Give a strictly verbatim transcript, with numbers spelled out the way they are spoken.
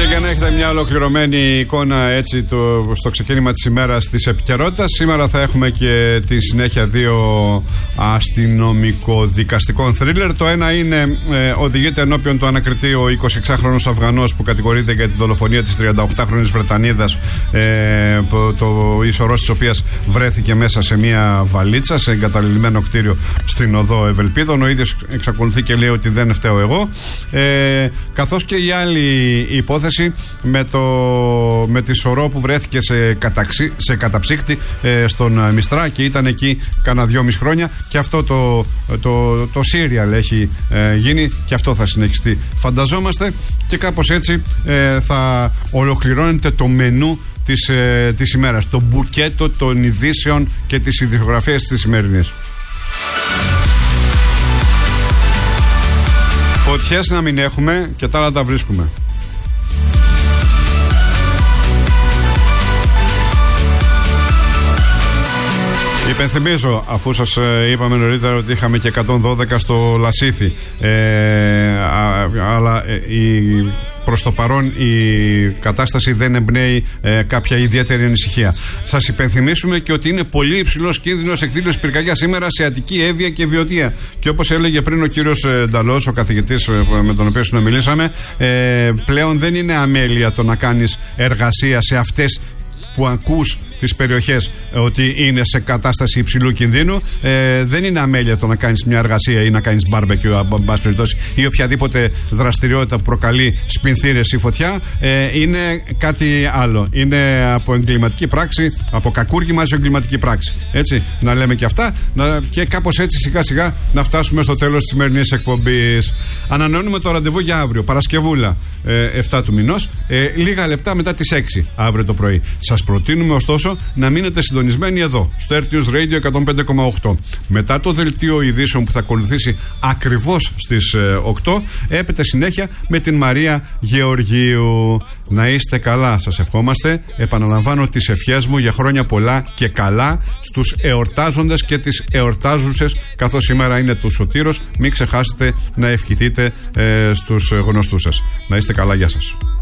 για να έχετε μια ολοκληρωμένη εικόνα έτσι το, στο ξεκίνημα της ημέρας της επικαιρότητας, σήμερα θα έχουμε και τη συνέχεια δύο αστυνομικο-δικαστικών θρίλερ. Το ένα είναι ε, οδηγείται ενώπιον του ανακριτή ο εικοσιεξάχρονος Αφγανός που κατηγορείται για τη δολοφονία της τριανταοκτάχρονης Βρετανίδας, ε, το ισορρός της οποίας βρέθηκε μέσα σε μια βαλίτσα σε εγκαταλειμμένο κτίριο στην οδό Ευελπίδων. Ο ίδιος εξακολουθεί και λέει ότι δεν φταίω εγώ, ε, καθώς και η άλλη υπόθεση με, το, με τη σωρό που βρέθηκε σε, καταξι, σε καταψύκτη ε, στον Μιστρά και ήταν εκεί κάνα δυόμιση χρόνια, και αυτό το, το, το σύριαλ έχει ε, γίνει και αυτό θα συνεχιστεί, φανταζόμαστε, και κάπως έτσι ε, θα ολοκληρώνεται το μενού της, ε, της ημέρας, το μπουκέτο των ειδήσεων και τις ειδησιογραφίες της σημερινής. Φωτιές να μην έχουμε και τα άλλα τα βρίσκουμε. Υπενθυμίζω, αφού σας είπαμε νωρίτερα ότι είχαμε και εκατόν δώδεκα στο Λασίθι, ε, α, αλλά ε, η, προς το παρόν η κατάσταση δεν εμπνέει ε, κάποια ιδιαίτερη ανησυχία. Σας υπενθυμίσουμε και ότι είναι πολύ υψηλός κίνδυνος εκδήλωσης πυρκαγιά σήμερα σε Αττική, Εύβοια και Βιωτία. Και όπως έλεγε πριν ο κύριος Νταλός, ο καθηγητής με τον οποίο συνομιλήσαμε, ε, πλέον δεν είναι αμέλεια το να κάνεις εργασία σε αυτές που ακούς τις περιοχές ότι είναι σε κατάσταση υψηλού κινδύνου. Ε, δεν είναι αμέλεια το να κάνεις μια εργασία ή να κάνεις μπάρμπεκιου ή οποιαδήποτε δραστηριότητα που προκαλεί σπινθήρες ή φωτιά. Ε, είναι κάτι άλλο. Είναι από εγκληματική πράξη, από κακούργημα σε εγκληματική πράξη. Έτσι, να λέμε και αυτά, να, και κάπως έτσι σιγά σιγά να φτάσουμε στο τέλος της σημερινής εκπομπής. Ανανεώνουμε το ραντεβού για αύριο, Παρασκευούλα, ε, εφτά του μηνός, ε, λίγα λεπτά μετά τις έξι αύριο το πρωί. Σας προτείνουμε ωστόσο να μείνετε συντονισμένοι εδώ στο Earth News Radio εκατόν πέντε κόμμα οκτώ. Μετά το δελτίο ειδήσεων που θα ακολουθήσει ακριβώς στις οκτώ, έπεται συνέχεια με την Μαρία Γεωργίου. Να είστε καλά, σας ευχόμαστε. Επαναλαμβάνω τις ευχές μου για χρόνια πολλά και καλά στους εορτάζοντες και τις εορτάζουσες, καθώς σήμερα είναι του Σωτήρος. Μην ξεχάσετε να ευχηθείτε ε, στους γνωστούς σας. Να είστε καλά, γεια σας.